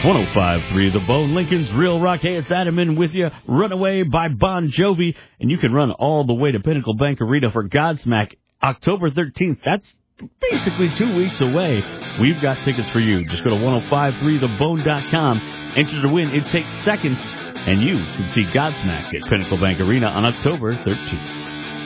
105.3 The Bone, Lincoln's Real Rock. Hey, it's Adam in with you. Runaway by Bon Jovi. And you can run all the way to Pinnacle Bank Arena for Godsmack October 13th. That's basically 2 weeks away. We've got tickets for you. Just go to 1053thebone.com. Enter to win. It takes seconds. And you can see Godsmack at Pinnacle Bank Arena on October 13th.